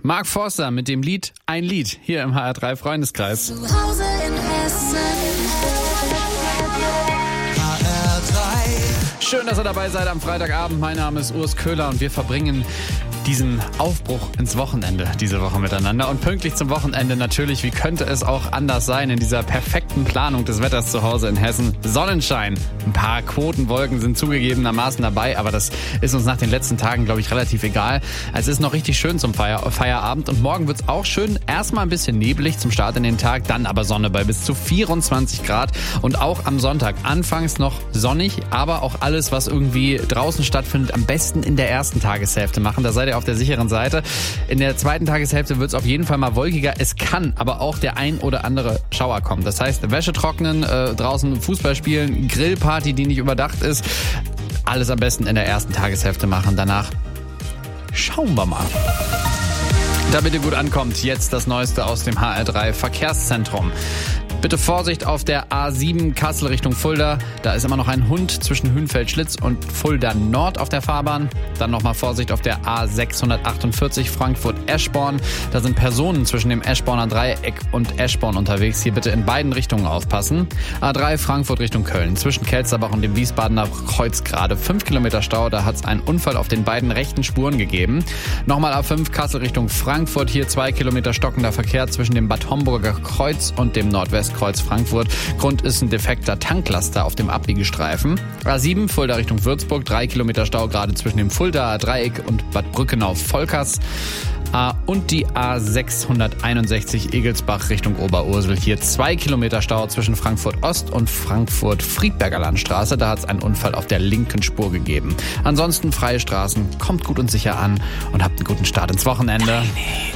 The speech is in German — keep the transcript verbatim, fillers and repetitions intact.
Mark Forster mit dem Lied Ein Lied hier im H R drei Freundeskreis. Zu Hause in Hessen. H R drei. Schön, dass ihr dabei seid am Freitagabend. Mein Name ist Urs Köhler und wir verbringen diesen Aufbruch ins Wochenende diese Woche miteinander. Und pünktlich zum Wochenende natürlich, wie könnte es auch anders sein in dieser perfekten Planung des Wetters zu Hause in Hessen? Sonnenschein. Ein paar Quotenwolken sind zugegebenermaßen dabei, aber das ist uns nach den letzten Tagen, glaube ich, relativ egal. Es ist noch richtig schön zum Feier- Feierabend und morgen wird es auch schön. Erstmal ein bisschen nebelig zum Start in den Tag, dann aber Sonne bei bis zu vierundzwanzig Grad und auch am Sonntag anfangs noch sonnig, aber auch alles, was irgendwie draußen stattfindet, am besten in der ersten Tageshälfte machen. Da seid ihr auf der sicheren Seite. In der zweiten Tageshälfte wird es auf jeden Fall mal wolkiger. Es kann aber auch der ein oder andere Schauer kommen. Das heißt, Wäsche trocknen, äh, draußen Fußball spielen, Grillparty, die nicht überdacht ist. Alles am besten in der ersten Tageshälfte machen. Danach schauen wir mal. Damit ihr gut ankommt, jetzt das Neueste aus dem H R drei Verkehrszentrum. Bitte Vorsicht auf der A sieben Kassel Richtung Fulda. Da ist immer noch ein Hund zwischen Hünfeld-Schlitz und Fulda Nord auf der Fahrbahn. Dann nochmal Vorsicht auf der A sechshundertachtundvierzig Frankfurt-Eschborn. Da sind Personen zwischen dem Eschborner Dreieck und Eschborn unterwegs. Hier bitte in beiden Richtungen aufpassen. A drei Frankfurt Richtung Köln. Zwischen Kelsterbach und dem Wiesbadener Kreuz gerade fünf Kilometer Stau. Da hat es einen Unfall auf den beiden rechten Spuren gegeben. Nochmal A fünf Kassel Richtung Frankfurt. Hier zwei Kilometer stockender Verkehr zwischen dem Bad Homburger Kreuz und dem Nordwestkreuz Frankfurt. Grund ist ein defekter Tanklaster auf dem Abbiegestreifen. A sieben Fulda Richtung Würzburg. Drei Kilometer Stau gerade zwischen dem Fuldaer Dreieck und Bad Brückenau-Volkers. Und die A sechshunderteinundsechzig Egelsbach Richtung Oberursel. Hier zwei Kilometer Stau zwischen Frankfurt Ost und Frankfurt Friedberger Landstraße. Da hat es einen Unfall auf der linken Spur gegeben. Ansonsten freie Straßen, kommt gut und sicher an und habt einen guten Start ins Wochenende.